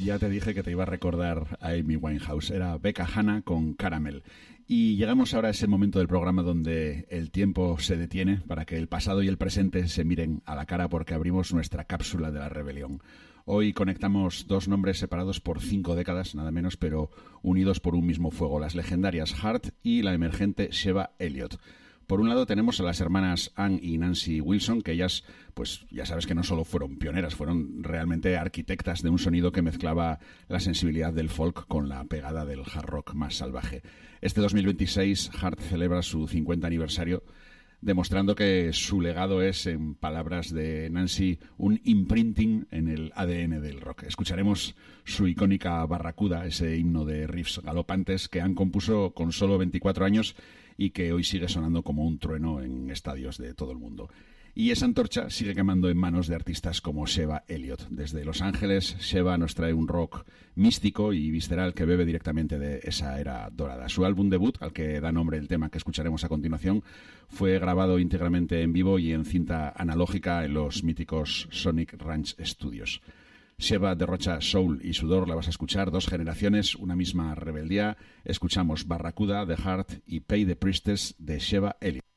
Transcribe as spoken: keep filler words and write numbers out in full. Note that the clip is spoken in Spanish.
Ya te dije que te iba a recordar a Amy Winehouse. Era Becca Hanna con Caramel. Y llegamos ahora a ese momento del programa donde el tiempo se detiene para que el pasado y el presente se miren a la cara, porque abrimos nuestra cápsula de la rebelión. Hoy conectamos dos nombres separados por cinco décadas, nada menos, pero unidos por un mismo fuego: las legendarias Heart y la emergente Sheva Elliott. Por un lado tenemos a las hermanas Ann y Nancy Wilson, que ellas, pues ya sabes que no solo fueron pioneras, fueron realmente arquitectas de un sonido que mezclaba la sensibilidad del folk con la pegada del hard rock más salvaje. Este dos mil veintiséis, Heart celebra su cincuenta aniversario, demostrando que su legado es, en palabras de Nancy, un imprinting en el A D N del rock. Escucharemos su icónica Barracuda, ese himno de riffs galopantes que Ann compuso con solo veinticuatro años y que hoy sigue sonando como un trueno en estadios de todo el mundo. Y esa antorcha sigue quemando en manos de artistas como Sheva Elliott. Desde Los Ángeles, Sheva nos trae un rock místico y visceral que bebe directamente de esa era dorada. Su álbum debut, al que da nombre el tema que escucharemos a continuación, fue grabado íntegramente en vivo y en cinta analógica en los míticos Sonic Ranch Studios. Sheva derrocha soul y sudor, la vas a escuchar, dos generaciones, una misma rebeldía. Escuchamos Barracuda de Heart y Pay the Priestess de Sheva Elliott.